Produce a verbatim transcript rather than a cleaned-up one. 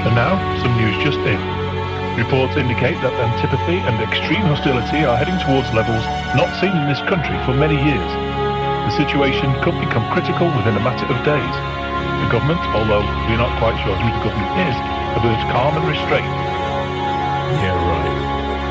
And now, some news just in. Reports indicate that antipathy and extreme hostility are heading towards levels not seen in this country for many years. The situation could become critical within a matter of days. The government, although we're not quite sure who the government is, have urged calm and restraint. Yeah, right.